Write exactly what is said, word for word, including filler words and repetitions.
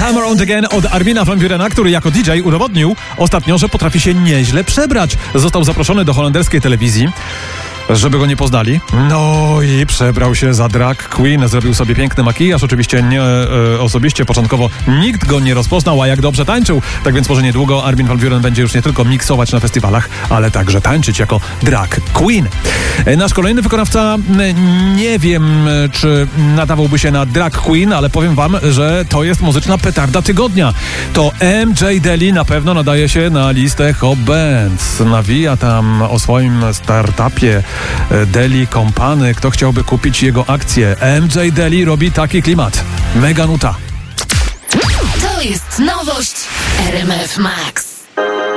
Time Around Again od Armina van Burena, który jako D J udowodnił ostatnio, że potrafi się nieźle przebrać. Został zaproszony do holenderskiej telewizji, żeby go nie poznali. No i przebrał się za drag queen, zrobił sobie piękny makijaż, oczywiście nie e, osobiście, początkowo nikt go nie rozpoznał, a jak dobrze tańczył. Tak więc może niedługo Armin van Buuren będzie już nie tylko miksować na festiwalach, ale także tańczyć jako drag queen. E, nasz kolejny wykonawca, e, nie wiem, e, czy nadawałby się na drag queen, ale powiem wam, że to jest muzyczna petarda tygodnia. To M J Deli na pewno nadaje się na listę Hot Bands. Nawija tam o swoim startupie Deli Company. Kto chciałby kupić jego akcje? M J Deli robi taki klimat. Mega nuta. To jest nowość R M F Max.